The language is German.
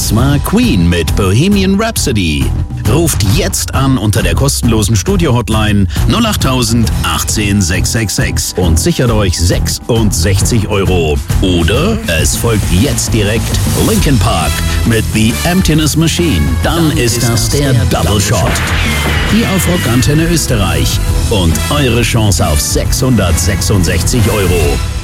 Das war Queen mit Bohemian Rhapsody. Ruft jetzt an unter der kostenlosen Studio-Hotline 08000 18 666 und sichert euch 66 €. Oder es folgt jetzt direkt Linkin Park mit The Emptiness Machine. Dann ist das der Double Shot. Hier auf Rockantenne Österreich. Und eure Chance auf 666 €.